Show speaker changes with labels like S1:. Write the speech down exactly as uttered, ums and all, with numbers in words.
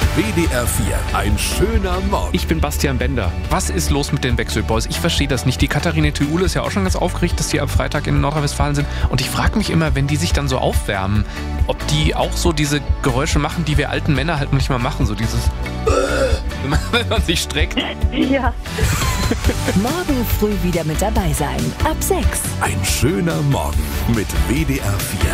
S1: W D R vier, ein schöner Morgen.
S2: Ich bin Bastian Bender. Was ist los mit den Backstreet Boys? Ich verstehe das nicht. Die Katharina Theule ist ja auch schon ganz aufgeregt, dass die am Freitag in Nordrhein-Westfalen sind. Und ich frage mich immer, wenn die sich dann so aufwärmen, ob die auch so diese Geräusche machen, die wir alten Männer halt manchmal machen. So dieses, wenn man sich streckt.
S3: Ja.
S4: Morgen früh wieder mit dabei sein. Ab sechs.
S1: Ein schöner Morgen mit W D R vier.